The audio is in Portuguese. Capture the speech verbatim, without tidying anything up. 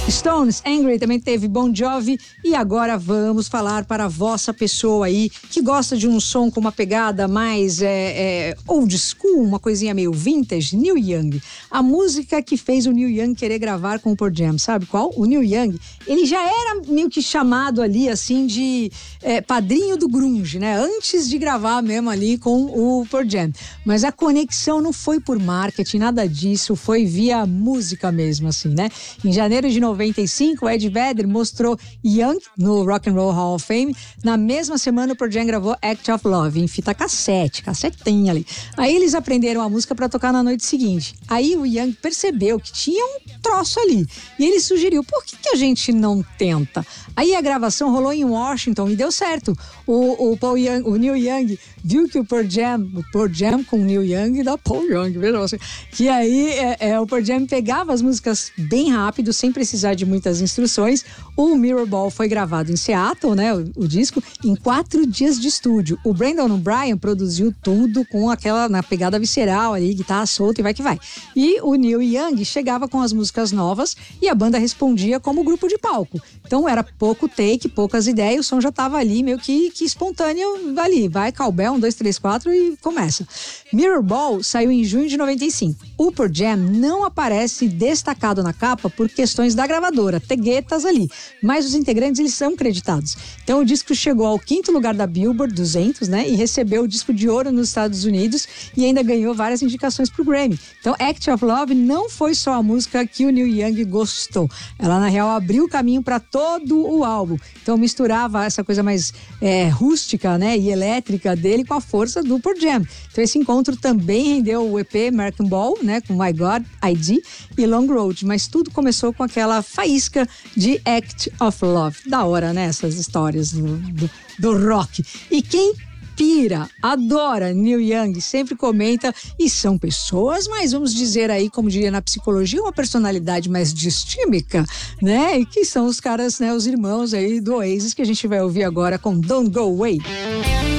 Stones, Angry, também teve Bon Jovi. E agora vamos falar para a vossa pessoa aí que gosta de um som com uma pegada mais é, é, old school, uma coisinha meio vintage. Neil Young, a música que fez o Neil Young querer gravar com o Pearl Jam, sabe qual? O Neil Young, ele já era meio que chamado ali assim de é, padrinho do grunge, né? Antes de gravar mesmo ali com o Pearl Jam. Mas a conexão não foi por marketing, nada disso, foi via música mesmo, assim, né? Em janeiro de noventa e cinco, o Ed Vedder mostrou Young no Rock and Roll Hall of Fame. Na mesma semana, o Pearl Jam gravou Act of Love em fita cassete, cassetinha ali. Aí eles aprenderam a música para tocar na noite seguinte. Aí o Young percebeu que tinha um troço ali e ele sugeriu, por que, que a gente não tenta? Aí a gravação rolou em Washington e deu certo. O, o, Paul Young, o Neil Young viu que o Pearl Jam, o Pearl Jam com o Neil Young da Paul Young, veja você, que aí é, é, o Pearl Jam pegava as músicas bem rápido, sem precisar de muitas instruções. O Mirror Ball foi gravado em Seattle, né, o, o disco, em quatro dias de estúdio. O Brandon O'Brien produziu tudo com aquela, na pegada visceral ali, guitarra solta e vai que vai. E o Neil Young chegava com as músicas novas e a banda respondia como grupo de palco. Então era pouco take, poucas ideias, o som já estava ali meio que, que espontâneo ali, vai cowbell, um, dois, três, quatro e começa. Mirror Ball saiu em junho de noventa e cinco. O Pearl Jam não aparece destacado na capa por questões da gravadora, teguetas ali, mas os integrantes eles são creditados. Então o disco chegou ao quinto lugar da Billboard duzentos, né, e recebeu o disco de ouro nos Estados Unidos e ainda ganhou várias indicações pro Grammy. Então Act of Love não foi só a música que o Neil Young gostou, ela na real abriu o caminho para todo o álbum. Então misturava essa coisa mais é, rústica, né, e elétrica dele com a força do Pearl Jam. Então esse encontro também rendeu o E P American Ball, né, com My God, I D e Long Road, mas tudo começou com aquela faísca de Act of Love. Da hora, né, essas histórias do, do, do rock. E quem pira, adora Neil Young, sempre comenta, e são pessoas, mas vamos dizer aí, como diria na psicologia, uma personalidade mais distímica, né? E que são os caras, né, os irmãos aí do Oasis, que a gente vai ouvir agora com Don't Go Away.